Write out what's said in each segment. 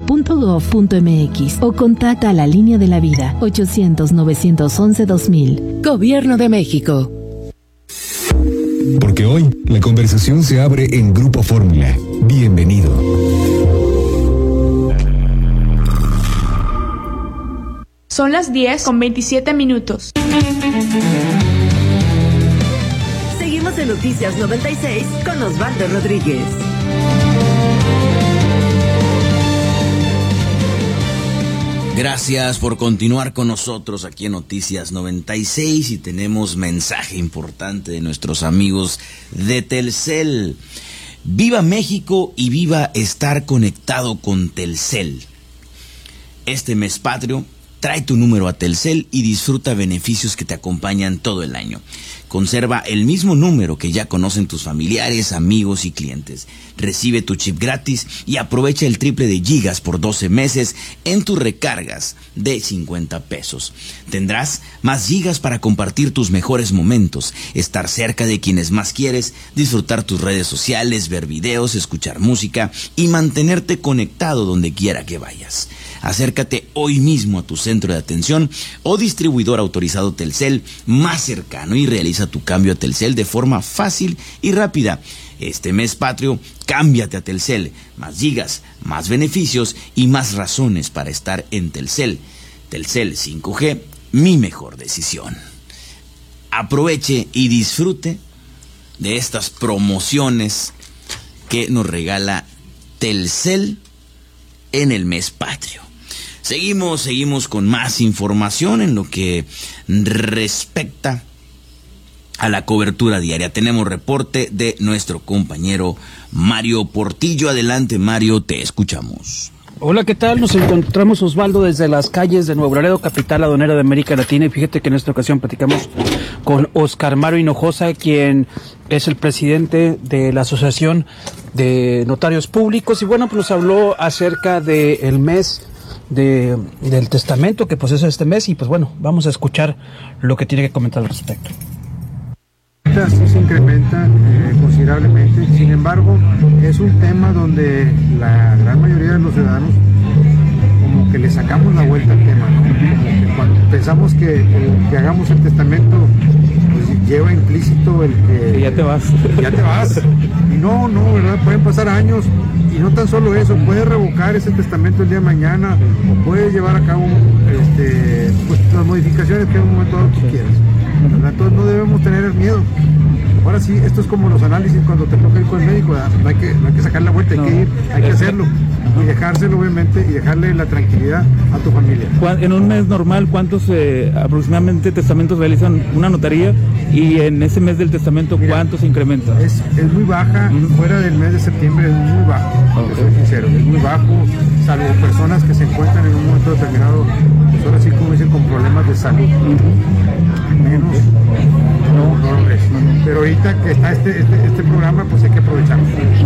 www.gov.mx o contacta a la Línea de la Vida 800-911-2000. Gobierno de México. Porque hoy la conversación se abre en Grupo Fórmula. Bienvenido. Son las 10:27. Seguimos en Noticias 96 con Osvaldo Rodríguez. Gracias por continuar con nosotros aquí en Noticias 96 y tenemos mensaje importante de nuestros amigos de Telcel. Viva México y viva estar conectado con Telcel. Este mes patrio, trae tu número a Telcel y disfruta beneficios que te acompañan todo el año. Conserva el mismo número que ya conocen tus familiares, amigos y clientes. Recibe tu chip gratis y aprovecha el triple de gigas por 12 meses en tus recargas de 50 pesos. Tendrás más gigas para compartir tus mejores momentos, estar cerca de quienes más quieres, disfrutar tus redes sociales, ver videos, escuchar música y mantenerte conectado donde quiera que vayas. Acércate hoy mismo a tu centro de atención o distribuidor autorizado Telcel más cercano y realiza tu cambio a Telcel de forma fácil y rápida. Este mes patrio, cámbiate a Telcel. Más gigas, más beneficios y más razones para estar en Telcel. Telcel 5G, mi mejor decisión. Aproveche y disfrute de estas promociones que nos regala Telcel en el mes patrio. Seguimos con más información en lo que respecta a la cobertura diaria. Tenemos reporte de nuestro compañero Mario Portillo. Adelante, Mario, te escuchamos. Hola, ¿qué tal? Nos encontramos, Osvaldo, desde las calles de Nuevo Laredo, capital aduanera de América Latina. Y fíjate que en esta ocasión platicamos con Oscar Mario Hinojosa, quien es el presidente de la Asociación de Notarios Públicos. Y bueno, pues nos habló acerca del mes del testamento que pues es este mes. Y pues bueno, vamos a escuchar lo que tiene que comentar al respecto. Sí se incrementa considerablemente, sin embargo es un tema donde la gran mayoría de los ciudadanos como que le sacamos la vuelta al tema, ¿no? Como que cuando pensamos que hagamos el testamento pues lleva implícito el que ya te vas y no, ¿verdad? Pueden pasar años y no tan solo eso, puedes revocar ese testamento el día de mañana o puedes llevar a cabo pues, las modificaciones que en un momento dado tú quieras. Entonces no debemos tener miedo. Ahora sí, esto es como los análisis cuando te toca ir con el médico, no hay que sacar la vuelta, hay que ir, hay que hacerlo y dejárselo obviamente y dejarle la tranquilidad a tu familia. En un mes normal, ¿cuántos aproximadamente testamentos realizan una notaría? Y en ese mes del testamento, ¿cuántos incrementa? Es muy baja, fuera del mes de septiembre es muy bajo, soy sincero, es muy bajo, salvo personas que se encuentran en un momento determinado, pues ahora sí como dicen, con problemas de salud. Menos no es. Pero ahorita que está este programa, pues hay que aprovecharlo.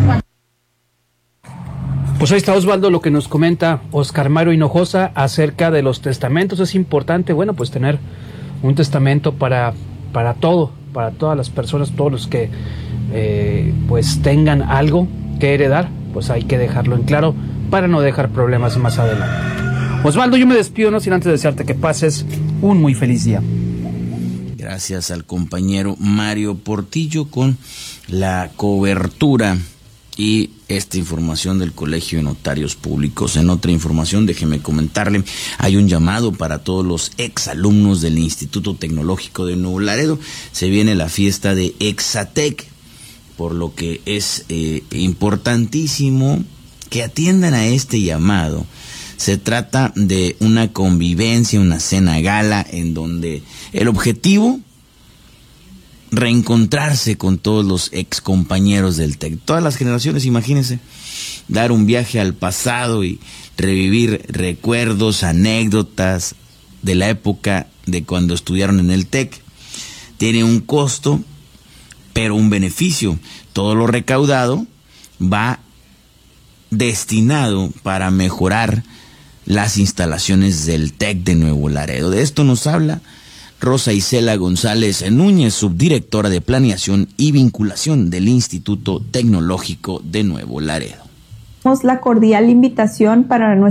Pues ahí está, Osvaldo, lo que nos comenta Oscar Mario Hinojosa acerca de los testamentos. Es importante, bueno, pues tener un testamento para todo, para todas las personas, todos los que pues tengan algo que heredar, pues hay que dejarlo en claro para no dejar problemas más adelante. Osvaldo, yo me despido, no sin antes desearte que pases un muy feliz día. Gracias al compañero Mario Portillo con la cobertura y esta información del Colegio de Notarios Públicos. En otra información, déjeme comentarle, hay un llamado para todos los exalumnos del Instituto Tecnológico de Nuevo Laredo. Se viene la fiesta de Exatec, por lo que es importantísimo que atiendan a este llamado. Se trata de una convivencia, una cena gala, en donde el objetivo, reencontrarse con todos los ex compañeros del TEC. Todas las generaciones, imagínense, dar un viaje al pasado y revivir recuerdos, anécdotas de la época de cuando estudiaron en el TEC. Tiene un costo, pero un beneficio. Todo lo recaudado va destinado para mejorar las instalaciones del TEC de Nuevo Laredo. De esto nos habla Rosa Isela González Núñez, subdirectora de Planeación y Vinculación del Instituto Tecnológico de Nuevo Laredo. La cordial invitación para